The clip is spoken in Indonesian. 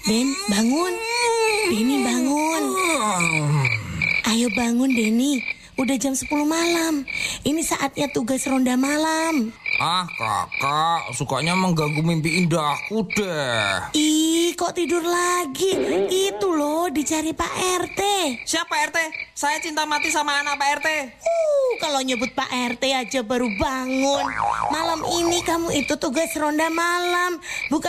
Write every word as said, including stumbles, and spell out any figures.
Den, bangun. Denny bangun. Ayo bangun Denny. Udah jam sepuluh malam. Ini saatnya tugas ronda malam. Ah kakak, sukanya mengganggu mimpi indahku deh. Ih, kok tidur lagi? Itu loh, dicari Pak R T. Siapa Pak R T? Saya cinta mati sama anak Pak R T. Uh, kalau nyebut Pak R T aja baru bangun. Malam ini kamu itu tugas ronda malam, bukan